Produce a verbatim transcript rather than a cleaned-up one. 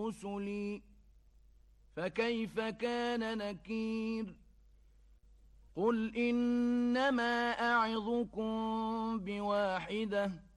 رسلي فكيف كان نكير قل إنما أعظكم بواحدة